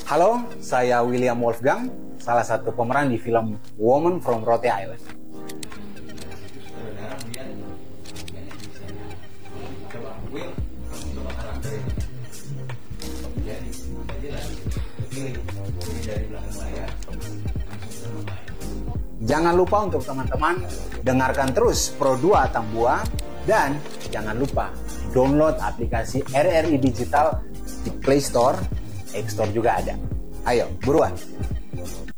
Halo, saya William Wolfgang, salah satu pemeran di film Woman from Rhode Island. Jangan lupa untuk teman-teman dengarkan terus Pro 2 Tambua dan jangan lupa download aplikasi RRI Digital di Play Store, App Store juga ada. Ayo, buruan!